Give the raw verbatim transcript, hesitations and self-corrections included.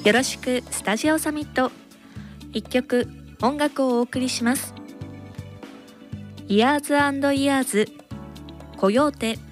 よろしくスタジオサミット。一曲音楽をお送りします。イヤーズ&イヤーズコヨーテ。